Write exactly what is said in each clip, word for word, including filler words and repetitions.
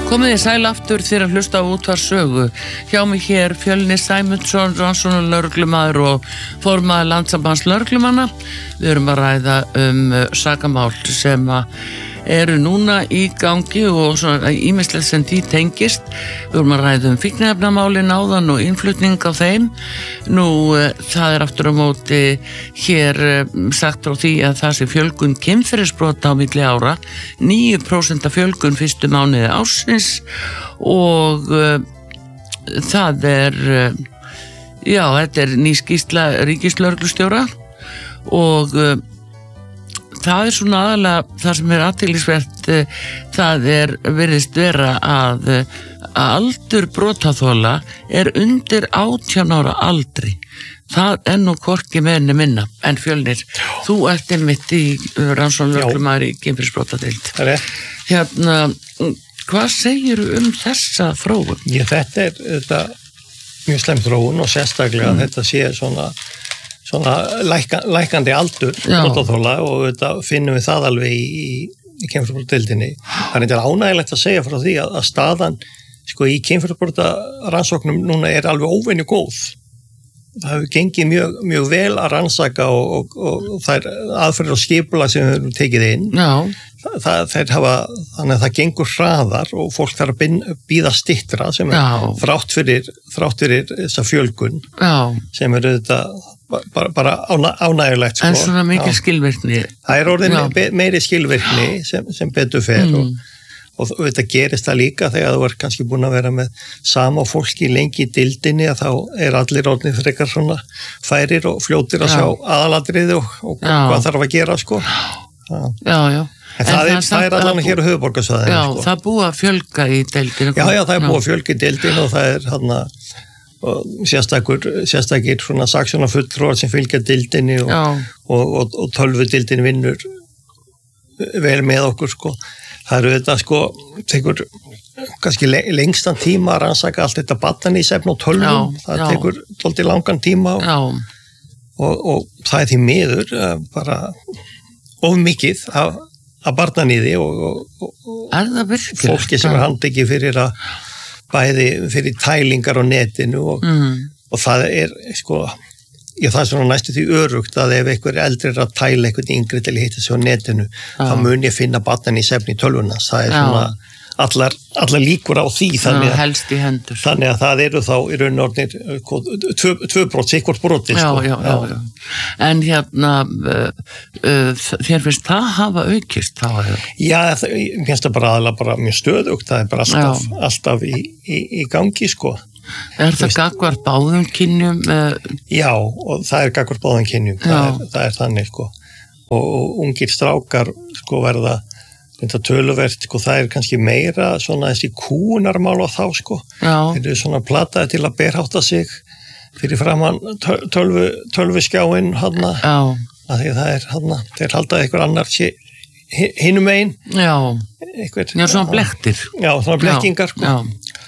Komið þið sæl aftur þegar að hlusta á útvarpssögu. Hjá mig hér Fjölnir Sæmundsson, rannsóknarlögreglumaður og formaður Landssambands lögreglumanna. Við erum að ræða um sakamál sem eru núna í gangi og svona ýmislegt sem því tengist. Við erum að ræða um fíkniefnamálin áðan og innflutning á þeim. Nú, það er aftur á móti hér sagt frá því að það sé fjölgun kynferðisbrota á milli ára, níu prósent fjölgun fyrstu mánuði ársins og uh, það er, uh, já, þetta er ný skýrsla ríkislögreglustjóra og uh, það er svona aðalega það sem er athyglisvert, það er virðist vera að, að aldur brotaþola er undir átján ára aldri. Það er nú hvorki meira né minna. En Fjölnir, þú ert einmitt í rannsóknarlögreglumaður í kynferðisbrotadeild. Það er. Hérna, hvað segirðu um þessa þróun? Ég, þetta er þetta, mjög slemt þróun og sérstaklega mm. þetta sé svona svona læka, lækandi aldur brotaþola og þetta finnum við það alveg í, í, í kynferðisbrotadeildinni. Það er eitthvað ánægilegt að segja frá því að, að staðan sko, í kynferðisbrotarannsóknum núna er alveg óvenju góð. Það hefur gengið mjög, mjög vel að rannsaka og, og, og, og það er aðferðir og skipulag sem við höfum tekið inn. Já. Það, það, þeir hafa, þannig að það gengur hraðar og fólk þarf að bíða styttra sem er Já. þrátt fyrir, þrátt fyrir þessa fjölgun Já. sem er auðvitað bara, bara ánægulegt. Sko. En svona mikil skilvirkni. Það er orðin me, meiri skilvirkni sem, sem betur fer mm. og, og þetta gerist það líka þegar þú er kannski búin að vera með sama fólki lengi í dildinni að þá er allir orðnir frekar svona færir og fljótir að Já. sjá aðalatriði og, og hvað þarf að gera sko. Já, já. já. En, en það, það er, það er allan hér á höfuðborgarsvæðinu. Já, sko. það búið að fjölga í deildinu. Já, já, það er búið að fjölga í deildinu og það er hann að sérstakir, sérstakir svona saksóknarfulltrúar sem fylgja deildinu og, og, og, og tölvudeildin vinnur vel með okkur, sko. Það eru þetta, sko, tekur kannski lengstan tíma að rannsaka allt þetta barnaníðsefni og tölvum. Já, það já. tekur dálítið langan tíma og, og, og það er því miður bara of mikið af að barnaníði og, og, og fólki sem er handtekið fyrir að bæði fyrir tælingar á netinu og, mm. og það er sko, já það er svona næstu því örugt að ef einhver eldri er að tæla einhvern yngri til að hitta sig á netinu já. Þá mun ég finna barnaníðsefni í tölvuna, það er já. Svona allar, allar líkur á því þannig að, helst í hendur þannig að það eru þá í raun og orðnir tvö, tvö brot, sikkvort broti já, sko. já, já, já. En hérna uh, uh, þér finnst það hafa aukist þá hefur? Já, það, mér finnst það bara aðalega bara mjög stöðugt, það er bara alltaf, alltaf í, í, í gangi sko. Er það gagnvart báðum kynjum? Uh, já, og það er gagnvart báðum kynjum, það er, það er þannig sko. Og, og ungir strákar sko verða þetta töluvert, sko, það er kannski meira svona þessi kúnarmál á þá, sko. Þeir eru svona plataði til að berhátta sig fyrir framann tölvu, tölvuskjáin hana, að því það er hana, þeir haldaði einhver annar hinum einn. Já, einhver, já, svona blektir. Já, svona blekkingar, sko. Já.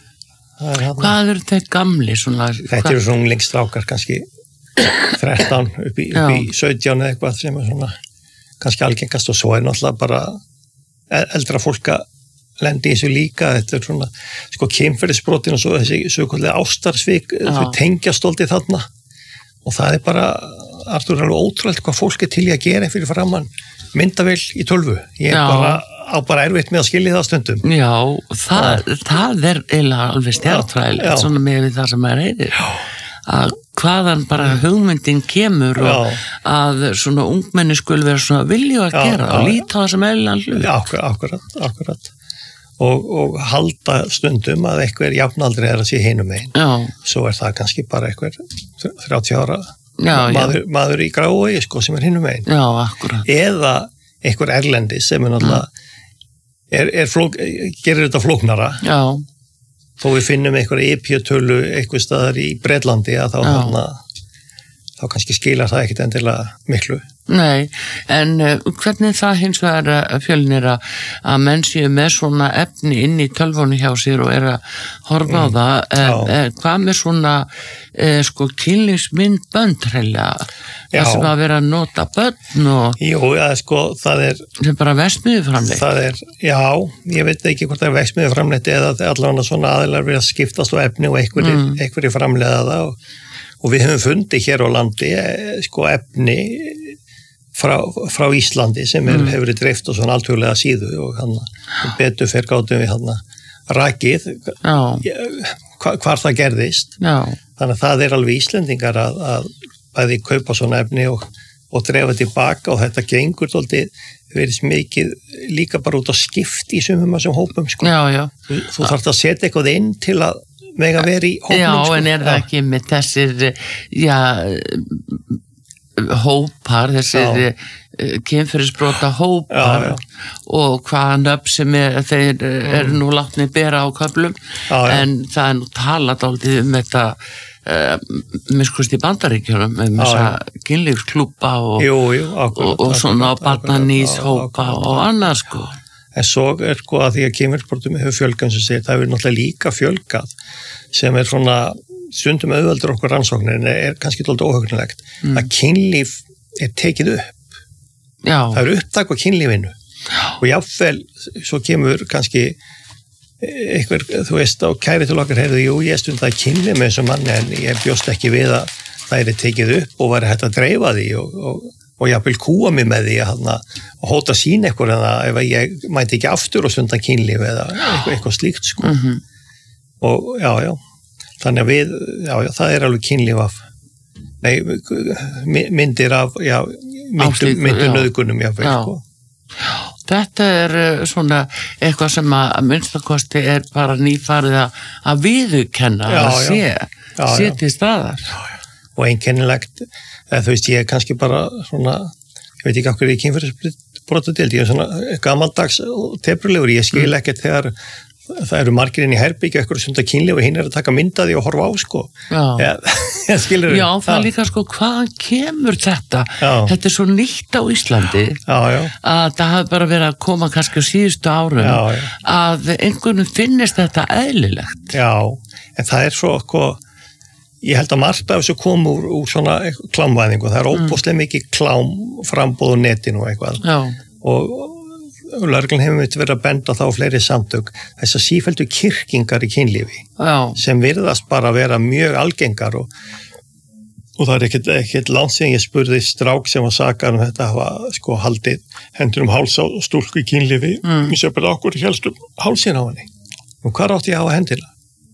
Er hvað eru þeir gamli? Svona, þetta eru svona unglingsstrákar, kannski þrettán upp í, upp í sautján eða eitthvað sem er svona kannski algengast og svo er náttúrulega bara eldra fólk að lendi í þessu líka, þetta er svona sko kynferðisbrotin og svo þessi sögullega ástarsvik, þau tengjast stoltið þarna og það er bara Artur, alveg ótrúlega hvað fólk er til í að gera fyrir framann myndavél í tölvu ég er Já. bara á bara erfitt með að skilja það stundum. Já, það, það er eiginlega alveg stjartræðilegt svona með það sem maður heyrir að hvaðan bara hugmyndin kemur og já. Að svona ungmenni skul vera svona vilju að já, gera og líta það sem eðlilegan hlut. Já, akkurat, akkurat. Og, og halda stundum að einhver jafnaldri er að sé hinum megin. Já. Svo er það kannski bara einhver þrjátíu ára já, maður, já. maður í grái sko, sem er hinum megin. Já, akkurat. Eða einhver erlendi sem er náttúrulega er, er flók, gerir þetta flóknara. Já. Þó við finnum einhverja E P-tölu eitthvað staðar í Bretlandi að þá hana, þá kannski skilar það ekkit endilega miklu. Nei, en uh, hvernig það hins vegar uh, Fjölnir að, að menn séu með svona efni inn í tölvunni hjá sér og er að horfa á það, uh, uh, hvað með svona uh, sko kynlífsmyndbönd hreinlega, það sem að vera að nota börn og Jú, ja, sko, það er það er bara verksmiðjuframleitt. Það er, já, ég veit ekki hvort það er verksmiðjuframleitt eða allavega svona aðilar við að skiptast á efni og einhverjir mm. einhverjir framleiða það og, og við höfum fundið hér á landi sko efni Frá, frá Íslandi sem er, mm. hefur verið dreift á svona alþjóðlega síðu og hann betur fyrir gátum við hann rakið hva, hvar það gerðist. Já. Þannig að það er alveg Íslendingar að, að bæði kaupa svona efni og, og dreifa tilbaka og þetta gengur þóldið verið mikið líka bara út á skipti í sumum þessum hópum. Sko. Já, já. Þú, þú þarft að setja eitthvað inn til að mega vera í hópum. Já, sko. En er það ekki með þessir, já, hópar, þessir kynferðisbrota hópar já, já. Og hvaða nöfn sem er, þeir eru nú látni bera á köflum já, já. En það er nú talað aldrei um þetta uh, miskust í Bandaríkjunum um þessa kynlífsklúbba og, jú, jú, akkurat, og, og svona barnanís hópa og annað sko. En svo er sko að því að kynferðisbrotum hefur fjölgað sem segir, það hefur náttúrulega líka fjölgað sem er svona stundum auðveldur okkur rannsóknir en er kannski dálítið óhugnilegt mm. að kynlíf er tekið upp. Já. Það er upptak á kynlífinu og jáfnvel svo kemur kannski einhver, þú veist, á kæri til okkar heyrðu, jú, ég stundaði kynlíf með þessum manni en ég bjóst ekki við að það er tekið upp og væri hægt að dreifa því og, og, og jáfnvel kúa mig með því að, að hóta sín eitthvað en að ef ég mæti ekki aftur og stunda kynlíf eða eitthvað, eitthvað slíkt sko. Mm-hmm. Og já, já þannig að við, já, já, það er alveg kynlíf af, nei, myndir af, já, myndir, myndir nöðgunum, já, já. Sko. Þetta er svona eitthvað sem að minnstakosti er bara nýfarið að, að viðurkenna, já, að sé, já, sé til staðar. Já, já. Og einkennilegt, eða þú veist, ég er kannski bara svona, ég veit ekki okkur í kynferðisbrotadeild, ég er svona gamaldags og teprulegur, ég skil mm. ekkert þegar það eru margir inn í herbyggja eitthvað sem það kynlíf og hinn er að taka myndaði og horfa á sko. Já, ja, skilur, já það er líka sko, hvaðan kemur þetta? Já. Þetta er svo nýtt á Íslandi já, já. Að það hafi bara verið að koma kannski á síðustu árum já, já. Að einhvernum finnist þetta eðlilegt. Já, en það er svo sko, ég held að margt af þessu kom úr, úr svona klámvæðingu, það er óbúslega mm. mikið klám frambóð á netinu og eitthvað já. Og lögreglan hefur myndið verið að benda þá fleiri samtök þess að sífældu kyrkingar í kynlífi já. Sem virðast bara að vera mjög algengar og, og það er ekkert, ekkert langt sem ég spurði strák sem var sakar um þetta hafa sko haldið hendur um háls á stúlku í kynlífi mm. ég sé bara okkur helst um hálsin á henni og hvað átti ég að hafa hendina?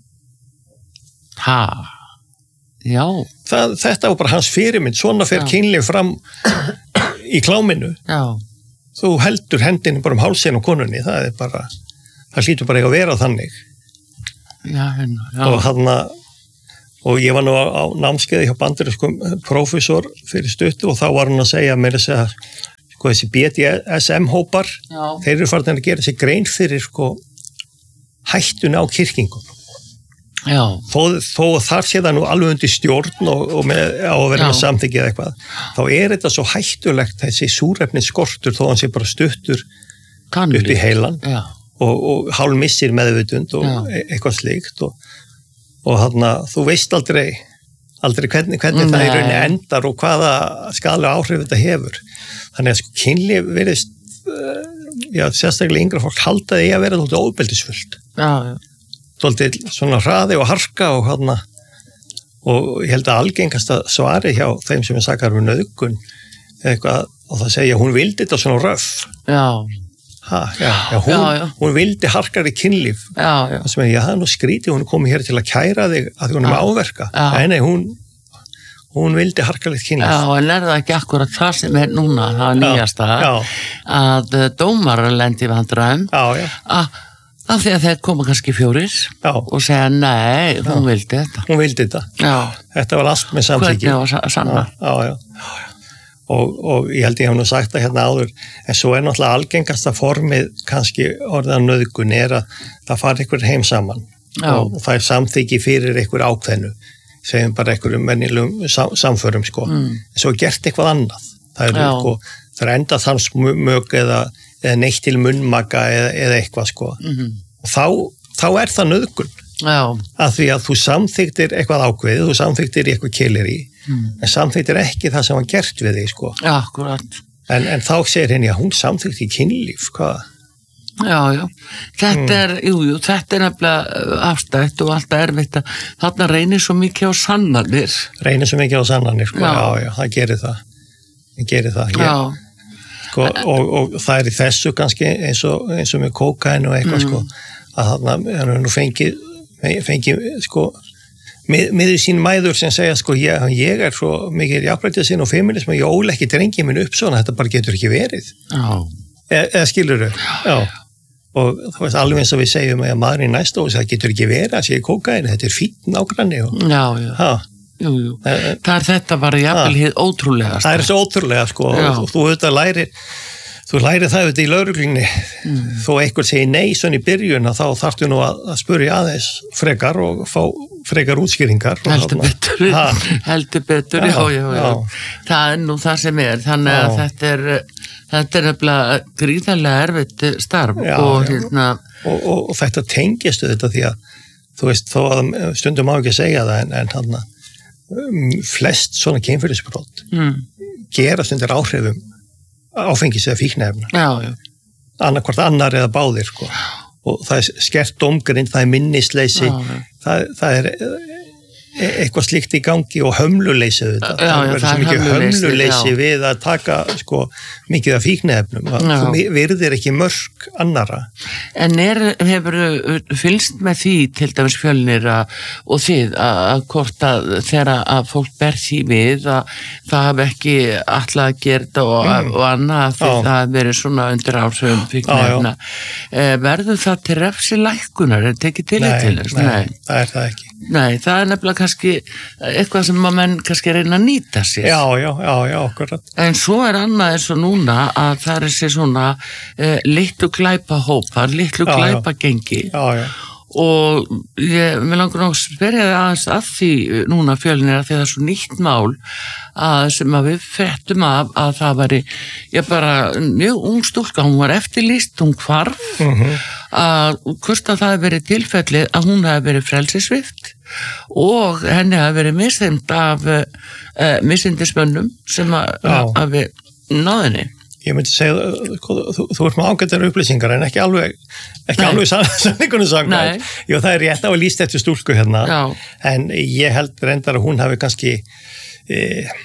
Ha? Já. Það, þetta var bara hans fyrirmynd, svona fer kynlíf fram í kláminu. Já. Þú heldur hendinu bara um hálsinn og konunni, það er bara, það hlýtur bara ekki að vera þannig. Já, hérna, já. Og hann og ég var nú á, á námskeiði hjá bandarískum prófessor fyrir stuttu og þá var hann að segja mér þess að sko þessi B D S M-hópar, þeir eru farin að gera þessi grein fyrir sko hættun á kyrkingum. Já. Þó, þó þar sé það nú alveg undir stjórn og, og með, á að vera með samþykkið eitthvað, þá er þetta svo hættulegt þessi súrefnis skortur þó hann sé bara stuttur Kannli. Upp í heilan og, og hálf missir meðvitund og Já. Eitthvað slíkt og, og hann að þú veist aldrei aldrei hvernig, hvernig það í rauninni endar og hvaða skaðlega áhrif þetta hefur. Þannig að sko kynlíf verðist já, sérstaklega yngra fólk haldaði að vera þóttið óbeldisfullt. Já, já. Svolítið svona hraði og harka og hana, og ég held að algengasta svari hjá þeim sem er sakar um nauðgun eitthvað, og það segja hún vildi þetta svona röff. Já. Ha, já, já, hún, já, já. Hún vildi harkari kynlíf. Já, já. Það sem er, já, það er nú skrítið, hún er komið hér til að kæra þig að því hún er með áverka. Já. Nei, nei, hún, hún vildi harkarlegt kynlíf. Já, en er það ekki akkurat það sem er núna, það er nýjasta, já. Að dómar lendi vandræðum. Já, já. Að Af því að þeir koma kannski fjóris já. Og segja nei, hún já. Vildi þetta. Hún vildi þetta. Já. Þetta var allt með samþykki. Hvernig var sanna? Já, já, já. Og, og ég held ég hef nú sagt það hérna áður, en svo er náttúrulega algengasta formið kannski orðan nauðgun er að það fari ykkur heim saman já. Og það er samþykki fyrir ykkur ákveðnu. segjum bara einhverjum mennilegum sam, samförum sko, mm. en svo gert eitthvað annað það er, sko, það er enda þann smög eða, eða neitt til munnmaka eða, eða eitthvað sko mm-hmm. og þá, þá er það nauðgun að því að þú samþyktir eitthvað ákveðið, þú samþyktir eitthvað keilir í mm. en samþyktir ekki það sem var gert við þig sko ja, akkurat en, en þá segir henni að hún samþykti kynlíf hvað Já, já, þetta er, jú, jú, þetta er nefnilega afstætt og alltaf erfitt að þarna reynir svo mikið á sannanir. Reynir svo mikið á sannanir, sko, já, já, já það gerir það, það gerir það, já. Sko, og, og það er í þessu kannski eins og, eins og með kókain og eitthvað, mm. sko, að þarna, nú fengið, fengið, sko, með, með sín mæður sem segja, sko, ég, ég er svo mikið jafnrættið sinn og feminism og ég ól ekki drengið minn upp svona, þetta bara getur ekki verið. Já. E, eða skilur þau? Já. Og það veist alveg eins og við segjum að maðurinn í næsta og það getur ekki verið að segja kókain, þetta er fínt nágranni. Og, já, já, ha. jú, jú. E, það er þetta bara jafnvel hið ótrúlega. Það er svo ótrúlega, sko, og þú auðvitað lærir, þú lærir það auðvitað í lögreglunni, mm. þó einhver segir nei svona í byrjun og þá þarftu nú að, að spurja aðeins frekar og fá frekar útskýringar. Heldur betur, heldur betur, já, já, já, já. Það er nú það sem er, þannig að já. þetta er, þetta er nefnilega gríðarlega erfitt starf já, og hérna. Og, og, og þetta tengist þetta því að, þú veist, þó að stundum má ekki segja það en, en hann um, flest svona kynferðisbrot mm. gerast undir áhrifum áfengis eða fíknefna. Já, já. Annarkvort annar eða báðir, sko. Og það er skert dómgrind, það er minnisleysi, já, það, það er eitthvað slíkt í gangi og hömluleysi þetta. Já, já, það er svo mikið hömluleysi við að taka, sko, mikið af fíknefnum. Þú virðir ekki mörk annara. En er, hefur fylgst með því, til dæmis Fjölnir og þið, að hvort að þegar að fólk ber því við að það hafi ekki alltaf að gera þetta og, mm. og annað því það hafi verið svona undir áhrifum fíknefna. Verður það til refsilækkunar? Er þetta ekki til eitt til þess? Nei, nei, það er það ekki. Nei, það er nefnilega kannski eitthvað sem að menn kannski reyna að nýta sér. Já, já, já, já, akkurat. En svo er annað eins og núna að það er þessi svona eh, litlu glæpahópar, litlu já, glæpagengi. Já, já. Og ég vil langar að spyrja það aðeins að því núna Fjölnir að því það er svo nýtt mál að sem að við frettum af að það væri, ég bara mjög ung stúlka, hún var eftirlýst, hún hvarf mm-hmm. að hvort að það hefði verið tilfelli að hún hefði verið frelsisvipt og henni hefði verið misþyrmt af uh, misindismönnum sem að hafi náðinni. Ég myndi segja, þú, þú ert með ágættar upplýsingar en ekki alveg, ekki Nei. alveg sannleikunum samkvæmt. Jú, það er rétt á að lýst eftir stúlku hérna, Já. en ég held reyndar að hún hafi kannski e,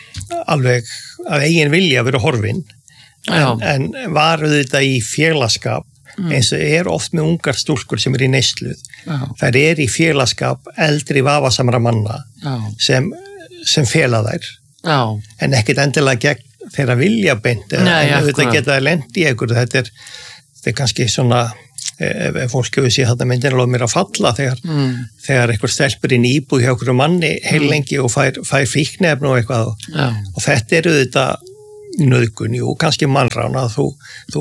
alveg af eigin vilja verið horfin, en, en var þetta í félagskap, mm. eins og er oft með ungar stúlkur sem er í neysluð. Það er í félagskap eldri vafasamra manna Já. sem, sem fela þær, Já. en ekkit endilega gegn þeirra vilja beint eða þetta geta lent í einhverju, þetta er, þetta er kannski svona ef, ef fólk hefur séð þetta myndin alveg mér að falla þegar, mm. þegar einhver stelpur inn í íbúð hjá einhverju manni heilengi og fær, fær fíknefn og eitthvað og, og þetta eru þetta nauðgun, jú, kannski mannrán að þú, þú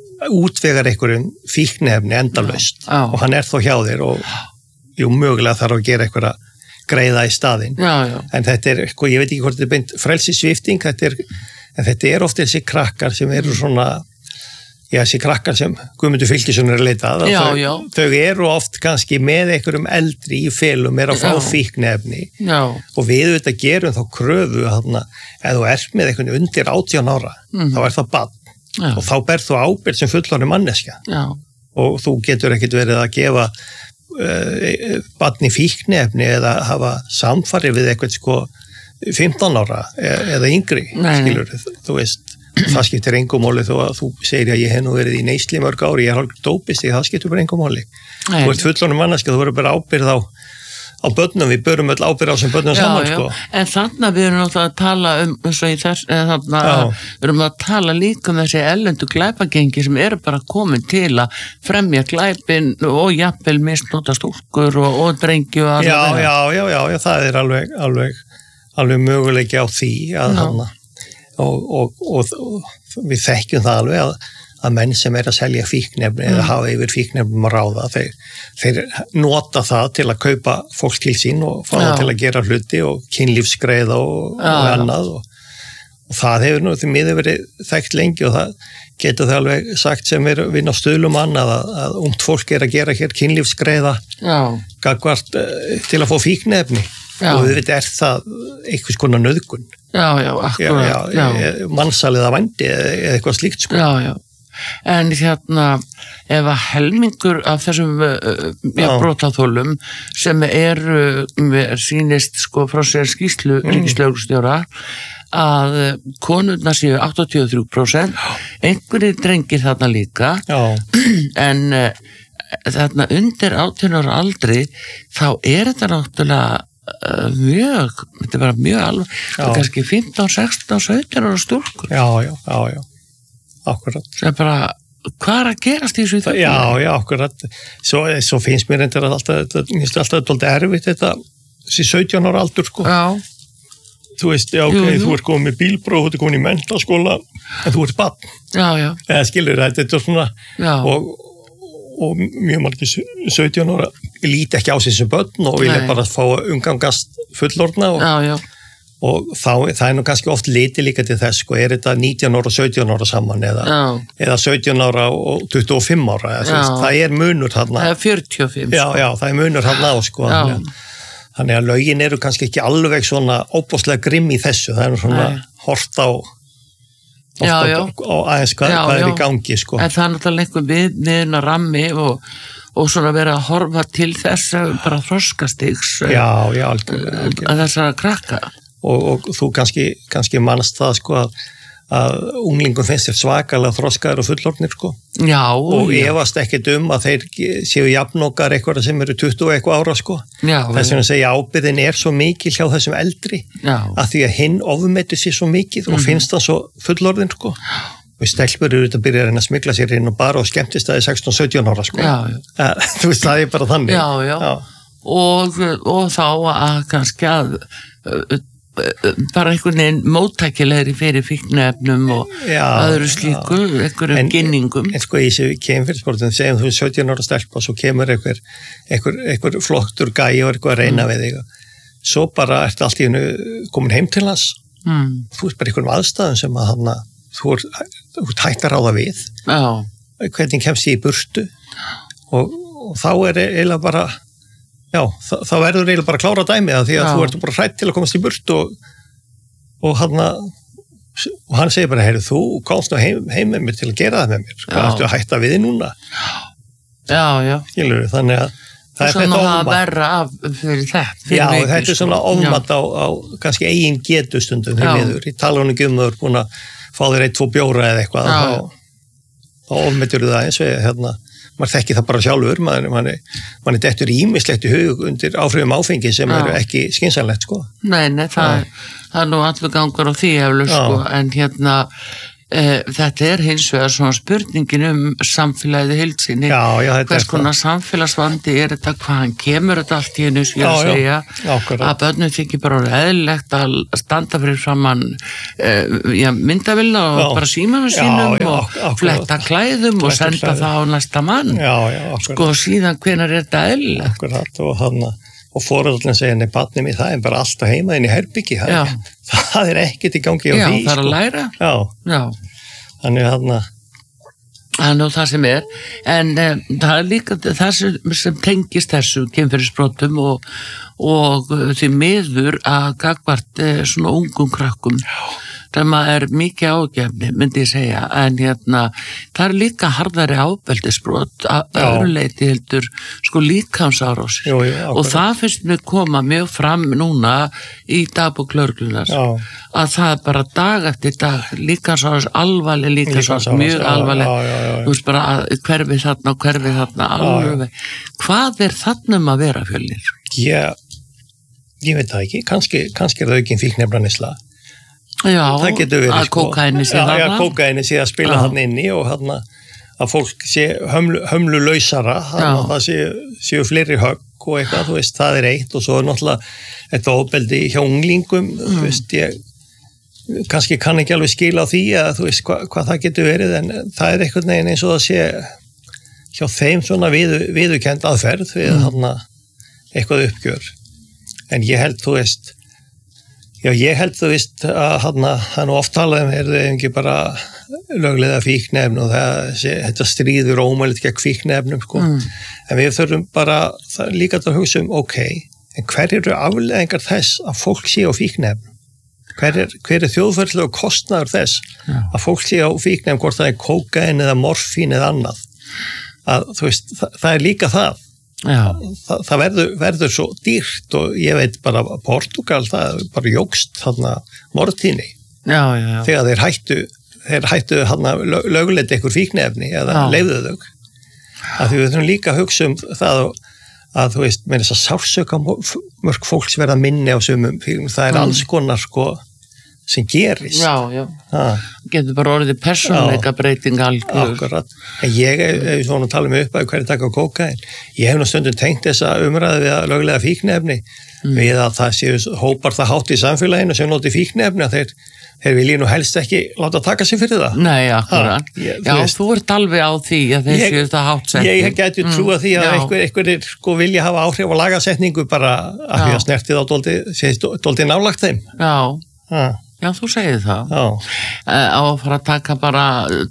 útvegar einhverjum fíknefni endalaust Já. og hann er þó hjá þér og jú, mögulega þarf að gera einhverja greiða í staðinn, já, já. en þetta er, sko, ég veit ekki hvort þetta er beint frelsissvipting, þetta er en þetta er ofta þessi krakkar sem eru svona, já, þessi krakkar sem Guðmundur Fylkisson er að leita að, já, þau, já. þau eru oft kannski með einhverjum eldri í felum, er að fá fíknefni og við þetta gerum þá kröfu þarna, ef þú ert með einhvern undir átján ára, mm. þá er það barn já. Og þá ber þú ábyrgð sem fullorðin manneskja já. Og þú getur ekkert verið að gefa uh, barn í fíknefni eða hafa samfarið við eitthvað sko fimmtán ára eða yngri, nei, skilur, þú veist, það skiptir engum máli þó að þú segir að ég hef nú verið í neysli mörg ári, ég er hálfur dópist, það skiptir bara engum máli. Nei. Þú ert fullorðin manneskja, þú verður bara ábyrgð á, á börnum, við börum öll ábyrgð á sem börnum já, saman, já. Sko. En þannig við erum náttúrulega að tala um, eins og í þess, þannig að við erum að tala líka um þessi ellendu glæpagengi sem eru bara komin til að fremja glæpin og jafnvel misnota stúlkur og, og drengi og já, já, já, já, já, það er alveg, alveg alveg möguleiki á því að hana og, og, og, og við þekkjum það alveg að, að menn sem er að selja fíknefni mm. eða hafa yfir fíknefnum að ráða, þeir, þeir nota það til að kaupa fólk til sín og fá það til að gera hluti og kynlífsgreiða og, og annað og, og það hefur nú því miður verið þekkt lengi og það getur það alveg sagt sem er vinn á Stuðlum annað að, að ungt fólk er að gera hér kynlífsgreiða gagvart uh, til að fá fíknefni já. Og þetta er það einhvers konar nauðgun. Já, já, akkurat. Já, já. Mansalið að vændi eða eitthvað slíkt sko. Já, já. En hérna, ef að helmingur af þessum uh, brotaþolum sem er, uh, sýnist sko frá sér skýrslu mm. ríkislögreglustjóra að konurnar séu áttatíu og þrjú prósent, einhverjir drengir þarna líka, en uh, þarna undir átján ára aldri, þá er þetta náttúrulega uh, mjög, þetta er bara mjög alveg, þetta er kannski fimmtán, sextán, sautján ára stúlkur. Já, já, já, já. Akkurat. Það er bara, hvað er að gerast í þessu? Já, já, akkurat. Svo, svo finnst mér endur að alltaf, þetta, mér finnst alltaf þetta erfitt þetta, þessi sautján ára aldur, sko. Já. Þú veist, já, ok, jú, jú. Þú ert komin með bílpróf, þú ert komin í menntaskóla, en þú ert barn. Já, já. Eða skilur þetta, þetta er svona, já. Og, og mjög margir sautján ára líti ekki á sig sem börn og vilja bara fá að umgangast fullorðna og, já, já. Og þá, það er nú kannski oft liti líka til þess, sko, er þetta nítján ára og sautján ára saman eða, eða sautján ára og tuttugu og fimm ára, eða, það er munur þarna. Það er fjörutíu og fimm. Já, já, það er munur þarna á, sko. Þannig, þannig að lögin eru kannski ekki alveg svona óbúslega grimm í þessu, það er nú svona hort á, já, á, já. á aðeins hvað, já, hvað er í gangi, sko. En það er náttúrulega einhver við, viðna rammi og og svona vera að horfa til þess bara þroskastigs já, já, algjörlega, algjörlega. Að þessara krakka. Og, og þú kannski, kannski mannst það sko að, að unglingum finnst þér svakalega þroskaður og fullorðnir sko. Já. Og já. Efast ekkert um að þeir séu jafnokar eitthvað sem eru tuttugu og eitthvað ára sko. Já. Þess vegna segja ábyrðin er svo mikil hjá þessum eldri. Já. Að því að hinn ofmetur sér svo mikið og mm. finnst það svo fullorðin sko. Og stelpur eru þetta að byrja að reyna að smygla sér inn og bara og skemmtist það í sextán sautján ára sko. Já, já. Þú veist, það er bara þannig. Já, já. já. Og, og þá að kannski að bara einhvern veginn móttækilegri fyrir fíkniefnum og já, öðru slíku, einhverjum gynningum. En sko í þessu kemfyrirsportum, segjum þú sautján ára stelpa og svo kemur einhver, einhver, einhver flottur gæi og eitthvað að reyna mm. við þig. Svo bara ertu allt í hennu komin heim til hans. Mm. Þú ert bara einhverjum aðstæðum sem að hana, þú ert hægt að ráða við. Já. Hvernig kemst ég í burtu og, og þá er eiginlega bara já, þá, þá verður eiginlega bara að klára dæmið það því að já. Þú ert bara hrætt til að komast í burt og, og, hann, og hann segir bara, heyrðu, þú komst nú heim, heim með mér til að gera það með mér, hvað ertu að hætta við þið núna? Já, já. Skilur, þannig að það er þetta ofmat. Það verra af fyrir þetta. Fyrir já, veikir, þetta er svona ofmat á, á kannski eigin getu stundum því miður. Í talunum gumur búin að fá þér eitt, tvo bjóra eða eitthvað, þá, þá ofmetur það eins og hérna maður þekki það bara sjálfur, maður, maður, maður er dettur ímislegt í hug undir áhrifum áfengi sem já. Eru ekki skynsamlegt, sko. Nei, nei, það, það er nú allur gangur á því eflaust, sko, en hérna, e, þetta er hins vegar svona spurningin um samfélagið heild sinni. Já, já, þetta hvers konar samfélagsvandi er þetta, hvaðan kemur þetta allt í hennu, sem ég að segja, já, að börnum þykir bara eðlilegt að standa fyrir framann e, já, myndavilla og já. Bara símanum sínum já, já, og akkurat. Fletta klæðum fletta og senda klæðum. Það á næsta mann. Já, já, sko síðan hvenær er þetta eðlilegt. Akkurat og hann og foreldrinn segja, nei, barnið mér, það er bara alltaf heima inn í herbyggi, það, það er ekkert í gangi á já, því. Já, það er að læra. Já, já. Þannig að hann Það er nú það sem er, en um, það er líka það sem, sem tengist þessu kynferðisbrotum og, og því miður að gagvart eh, svona ungum krakkum. Já. Það er mikið ágefni, myndi ég segja, en hérna, það er líka harðari ábeldisbrot að öðru leyti heldur sko líkamsárásir og það finnst mér koma mjög fram núna í dagbók lögreglunnar að það er bara dag eftir dag líkamsárás, alvarleg líkamsárás, mjög alvarleg, þú veist bara að hverfið þarna og hverfið þarna alveg. Hvað er þarna um að vera Fjölnir? Já, ég veit það ekki, kannski, kannski er það ekki fíkniefnaneysla. Já, það getur verið að sko, kókaini sé þarna. Já, já, kókaini sé að spila þarna inni og þarna að fólk sé hömlu, hömlu lausara, þarna að það sé, séu fleiri högg og eitthvað, þú veist, það er eitt og svo er náttúrulega þetta ofbeldi hjá unglingum, mm. þú veist, ég, kannski kann ekki alveg skila á því að þú veist hva, hvað það getur verið en það er einhvern veginn eins og það sé hjá þeim svona viðu, viðurkennd aðferð við mm. hana, eitthvað uppgjör en ég held þú veist já ég held þú veist að hana, það er nú oft talað um er það ekki bara löglega fíknefn og það, þetta stríður ómælit gegn fíknefnum sko. mm. en við þurfum bara það, líka að hugsa um ok, en hver eru afleiðingar þess að fólk sé á fíknefn hver er, hver er þjóðferðslega kostnaður þess Já. Að fólk sé á fíknefn hvort það er kókain eða morfín eða annað að þú veist, það, það er líka það Þa, það verður, verður svo dýrt og ég veit bara að Portugal það bara jógst þarna morðtíðni þegar þeir hættu þeir hættu þarna lögleita einhver fíknefni eða leyfðu þau að því við þurfum líka að hugsa um það að þú veist, með þess að sársöka mörg fólks verða minni á sumum það er mm. alls konar sko sem gerist. Já, já. Ah. Getur bara orðið persónuleika breyting algjör. Akkurat. En ég er svona að tala um upp að hverju taka kókain. Ég hef nú stundum tengt þessa umræðu við að löglega fíknefni mm. við að það séu hópar það hátt í samfélaginu sem noti fíknefni að þeir, þeir vilja nú helst ekki láta taka sig fyrir það. Nei, akkurat. Ah, ég, já, þú, þú ert alveg á því að þeir séu það hátt setning. Ég, ég gæti mm. trúa því að einhver, einhver sko vilja hafa áhrif á lagasetningu bara að því að snertið á dóldi nálagt þeim. Já. Ah. Já, þú segir það. Já. Á að fara að taka bara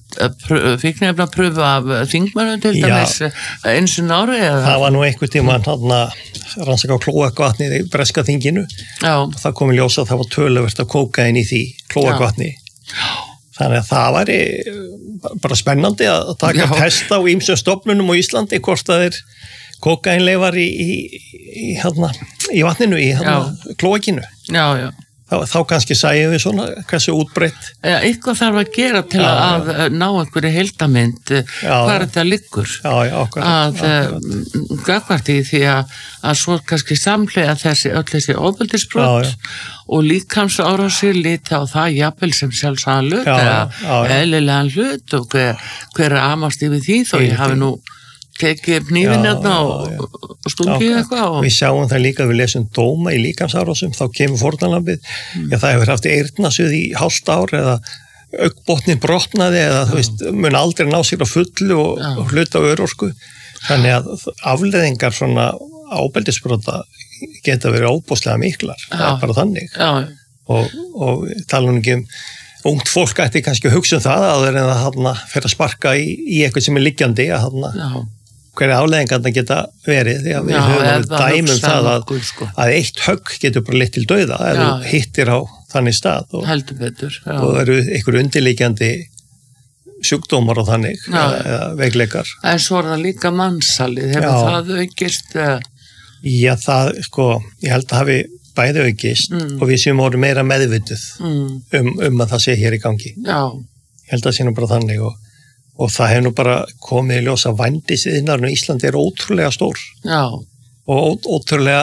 fíknefna pröfu af þingmönnum til dæmis eins og ári eða? Það var nú einhver tíma hann að rannsaka á klóakvatnið í breska þinginu. Já. Það kom í ljós að það var töluvert af kókain í því klóakvatni. Já. Þannig að það væri bara spennandi að taka Já. Test á ýmsum stofnunum á Íslandi hvort það er kókainleifar í, í, í, hérna, í vatninu, í hérna, klóakinu. Já, já. Þá, þá kannski sæjum við svona hversu útbreytt. Ja, eitthvað þarf að gera til já, að já. Ná einhverju heildamynd hvað er þetta liggur já, já, akkurat, að gagvart í því að, að svo kannski samhlega þessi öll þessi ofbeldisbrot og líkamsárásir líta á það jafnvel sem sjálfsagðan hlut eða eðlilegan hlut og hver, hver er amast yfir því þó ég hafi nú tekið hnífinn hérna og, og stungið eitthvað. Og... Við sjáum það líka, við lesum dóma í líkamsárásum, þá kemur fórnarlambið, mm. já það hefur haft eyrnasuð í hálft ár eða augnbotnin brotnaði eða þú veist, mun aldrei ná sér á fullu og, og hluta á örorku. Þannig að afleiðingar svona ábeldisbrota geta verið óbúslega miklar, já. Það er bara þannig. Já. Og, og tala nú ekki um ungt fólk ætti kannski að hugsa um það að það er að hana fyrir að sparka í, í eitthvað sem er liggjandi að hana hverja afleiðingarna geta verið því að við höfum dæmum það að, sko. Að eitt högg getur bara leitt til dauða ef þú hittir á þannig stað og, heldur betur já. Og það eru einhver undirliggjandi sjúkdómar og þannig já. Eða veikleikar. En svo er það líka mannsalið, hefur já. Það aukist? Já, það, sko, ég held að hafi bæði aukist mm. og við séum orðið meira meðvituð mm. um, um að það sé hér í gangi. Já. Ég held að það sé nú bara þannig og Og það hefur nú bara komið í ljós að vændisiðnaðurinn í Íslandi er ótrúlega stór. Já. Og ó, ótrúlega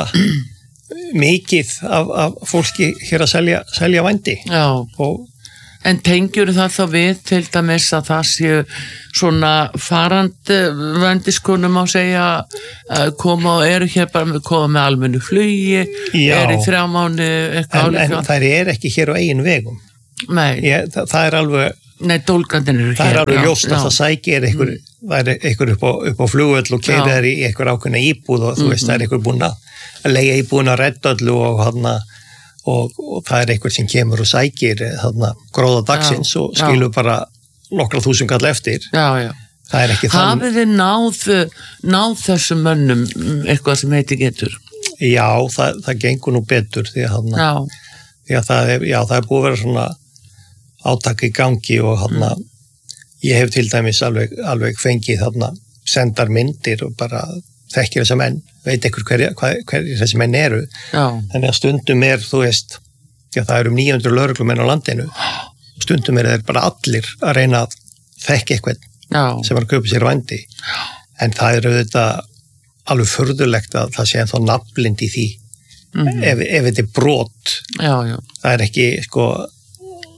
mikið af, af fólki hér að selja, selja vændi. Já. Og, en tengjur það þá við til dæmis að það séu svona farandi vændiskonum á segja koma og eru hér bara með koma með almennu flugi, Já. Er í þrjá mánu eitthvað álíka. En, en þær er ekki hér á eigin vegum. Nei. Ég, það, það er alveg... Nei, dólgandinn eru hér. Það er alveg ljóst að það sækir einhver, mm. það er einhver upp á, upp á flugvöll og keyrir þær í einhver ákveðna íbúð og þú mm. veist, það er einhver búinn að leigja íbúðin að redda öllu og, hana, og, og það er einhver sem kemur og sækir hana, gróða dagsins já, og skilur já. Bara nokkra þúsund kall eftir. Já, já. Það er ekki þannig. Hafið þið náð, náð þessum mönnum eitthvað sem heiti getur? Já, það, það gengur nú betur því að, hana, því að það, er, já, það er búið að vera svona átak í gangi og hana, mm. ég hef til dæmis alveg, alveg fengið hana, sendar myndir og bara þekkir þessa menn, veit ekkur hverja hver, hver þessi menn eru. Já. Þannig að stundum er, þú veist, já, það eru um níu hundruð lögreglumenn á landinu, stundum er þeir bara allir að reyna að þekka eitthvað já. Sem er að kaupa sér vændi. Já. En það er auðvitað alveg furðulegt að það sé ennþá nafnblind í því, mm. ef, ef þetta er brot. Já, já. Það er ekki, sko,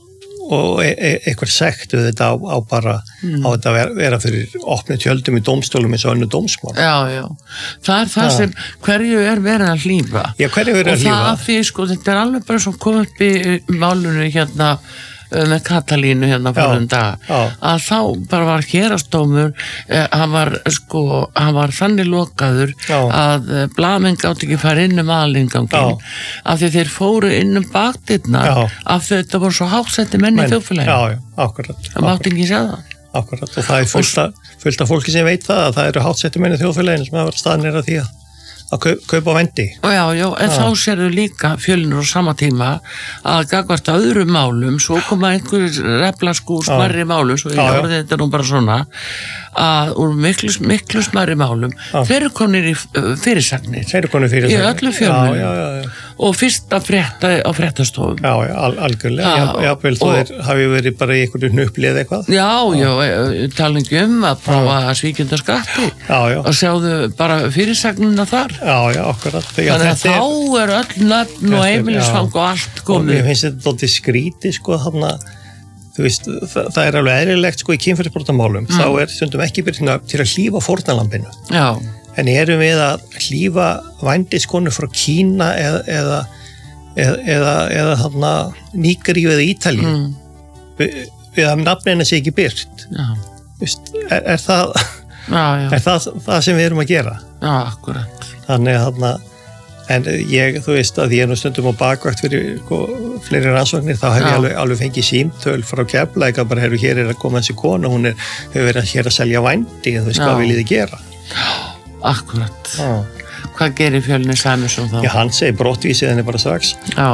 og e e eitthvað sekt þetta á, á bara mm. á þetta vera, vera fyrir opnið tjöldum í dómstólum eins og önnu dómsmál. Já, já. Það er það ja. sem hverju er verið að hlífa. Já, hverju er verið að hlífa. Og það að því, sko, þetta er alveg bara svo komið upp í málunum hérna með Katalínu hérna fyrir um dag að þá bara var hérastómur eh, hann var sko hann var þannig lokaður já. Að eh, blaðmenn gátt ekki fara inn um aðalinganginn af því þeir fóru inn um bakdyrnar af því þetta voru svo háttsetti menn í þjóðfélaginu. Já, já, akkurat. Það mátti ekki segja það. Akkurat, og það er fullt af, fullt af fólki sem veit það að það eru háttsetti menn í þjóðfélaginu sem hafa verið staðnir að því að að kaup, kaupa vændi. Já, já, en já. Þá sérðu líka Fjölnir á sama tíma að gagvart öðrum málum, svo koma einhver reflaskú smærri málum, svo ég orði þetta nú bara svona, að úr miklu, miklu smærri málum, já. Þeir eru konir í fyrirsagnir. Þeir eru konir í fyrirsagnir. Í öllu Fjölnir. Og fyrst að frétta á fréttastofum. Já, já, al algjörlega. Já, vel, þú er, hafi verið bara í einhverju hnupplið eitthvað. Já, já, talingi um að prófa svíkjunda skatti. Já, já. Og sjáðu bara fyrirsagnina þar. Já, já, akkurat. Þannig að þá er öll nöfn og heimilisfang og allt komið. Og mér finnst þetta dálítið skrítið, sko, þarna, þú veist, það, það er alveg eðlilegt, sko, í kynferðisbrotamálum, mm. þá er stundum ekki byrjað til að hlífa fórnarlambinu. Já. En erum við að hlífa vændiskonu frá Kína eða, eða, eða, eða, eða þarna Nígeríu eða Ítalíu mm. við, við að nafnina sé ekki byrt. Já. Vist, er, er, það, já, já. er það það sem við erum að gera? Já, akkurat. Þannig að þarna, en ég, þú veist að ég er nú stundum á bakvakt fyrir sko, fleiri rannsóknir, þá hef ég alveg, alveg fengið símtöl frá Keflavík að bara hefur hér er að koma þessi kona, hún er, hefur verið hér að selja vændi, þú veist, hvað viljið þið gera? Akkurat. Já. Hvað gerir Fjölnir Sæmundsson þá? Já, hann segir brottvísið henni bara strax. Já.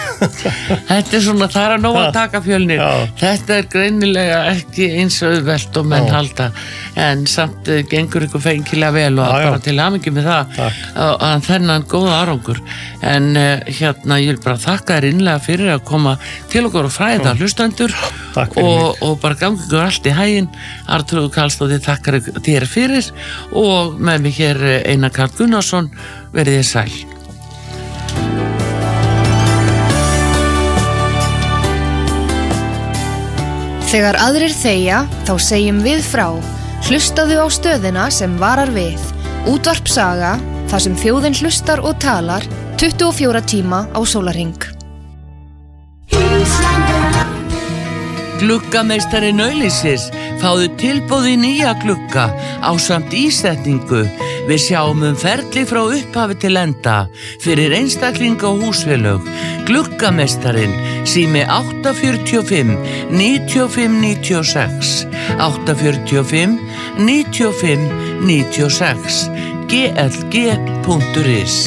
Þetta er svona, það er að nóg að taka Fjölnir. Já. Þetta er greinilega ekki eins auðvelt og menn Já. Halda, en samt uh, gengur ykkur fengilega vel og já, bara já. Til hamingju með það að þennan góða árangur. En uh, hérna, ég vil bara þakka þér innlega fyrir að koma til okkur og fræða hlustendur og, og bara gangi ykkur allt í hæginn. Arnþrúður Karlsdóttir þakkar þér fyrir og með mig hér Einar Karl Gunnarsson, verið þér sæl. Þegar aðrir þegja, þá segjum við frá. Hlustaðu á stöðina sem varar við. Útvarp Saga, þar sem þjóðin hlustar og talar tuttugu og fjóra tíma á sólarhring. Gluggameistari Nauðlýsis, fáðu tilboð í nýja glugga ásamt ísetningu. Við sjáum um ferli frá upphafi til enda fyrir einstaklinga og húsfélög. Gluggameistarinn, sími átta fjörutíu og fimm níutíu og fimm níutíu og sex, átta fjörutíu og fimm níutíu og fimm níutíu og sex, g l g punktur is.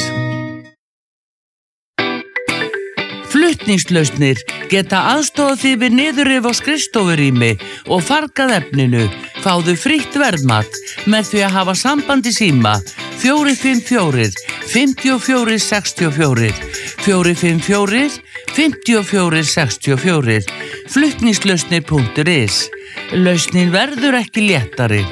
Flutningslausnir geta aðstofað því við niðurrif á skrifstofurými og fargað efninu. Fáðu frítt verðmat með því að hafa samband í síma fjögur fimm fjögur fimm fjögur sex fjögur, fjögur fimm fjögur fimm fjögur sex fjögur, flutningslausnir punktur is. Lausnin verður ekki léttari.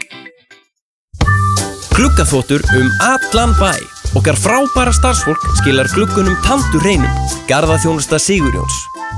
Gluggaþvottur um allan bæ. Okkar frábæra starfsfólk skilar gluggunum tandur hreinum. Garðaþjónusta Sigurjóns.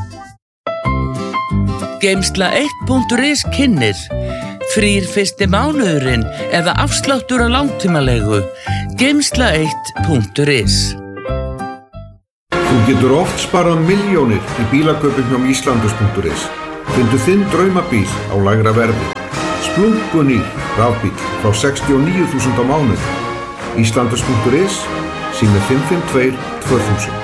Geymsla eitt punktur is kynnir. Frýr fyrsti mánuðurinn eða afsláttur á langtímalegu. Geymsla eitt punktur is. Þú getur oft sparað milljónir í bílakaupum hjá Íslandus punktur is. Fyndu þinn draumabíl á lægra verði. Splunkunýr rafbíl frá sextíu og níu þúsund á mánuði. Íslandus punktur is, sími fimm fimm tvö tvö þúsund.